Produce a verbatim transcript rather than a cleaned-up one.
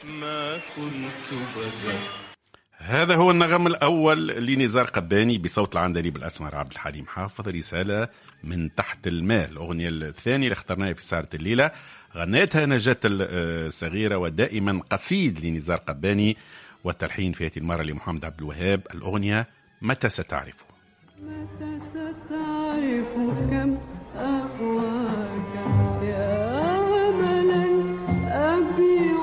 ما كنت بدأ. هذا هو النغم الأول لنزار قباني بصوت العندليب الأسمر عبد الحليم حافظ، رسالة من تحت الماء. الأغنية الثانية اللي اخترناها في سهرة الليلة غنيتها نجاة الصغيرة، ودائما قصيد لنزار قباني، والتلحين في هذه المرة لمحمد عبد الوهاب. الأغنية متى ستعرفه.